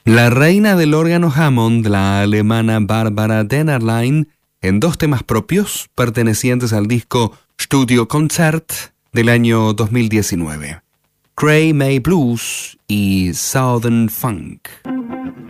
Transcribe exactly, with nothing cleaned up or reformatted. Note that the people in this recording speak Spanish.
La reina del órgano Hammond, la alemana Barbara Dennerlein, en dos temas propios pertenecientes al disco Studio Concert del año dos mil diecinueve, Cray May Blues y Southern Funk.